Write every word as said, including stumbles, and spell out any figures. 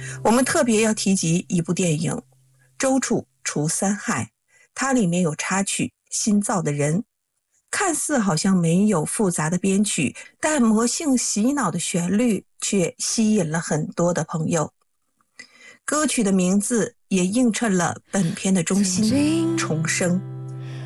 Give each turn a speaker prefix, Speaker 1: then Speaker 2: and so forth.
Speaker 1: 我们特别要提及一部电影《周处除三害》，它里面有插曲《新造的人》，看似好像没有复杂的编曲，但魔性洗脑的旋律却吸引了很多的朋友。歌曲的名字也映衬了本片的中心——重生。